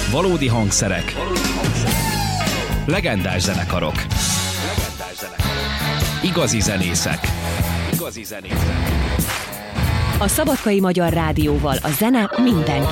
Valódi hangszerek. Legendás zenekarok. Igazi zenészek. A Szabadkai Magyar Rádióval a zene mindenki.